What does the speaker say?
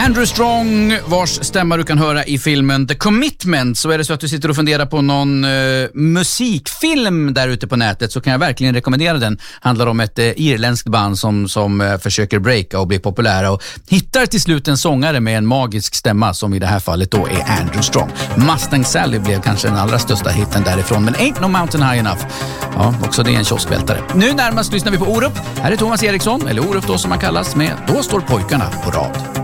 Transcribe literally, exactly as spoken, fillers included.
Andrew Strong, vars stämma du kan höra i filmen The Commitment. Så är det så att du sitter och funderar på någon uh, musikfilm där ute på nätet, så kan jag verkligen rekommendera den. Handlar om ett uh, irländskt band som, som uh, försöker breaka och bli populära och hittar till slut en sångare med en magisk stämma, som i det här fallet då är Andrew Strong. Mustang Sally blev kanske den allra största hitten därifrån, men Ain't No Mountain High Enough, ja, också det är en kioskvältare. Nu närmast lyssnar vi på Orup. Här är Thomas Eriksson, eller Orup då som han kallas, med Då står pojkarna på rad.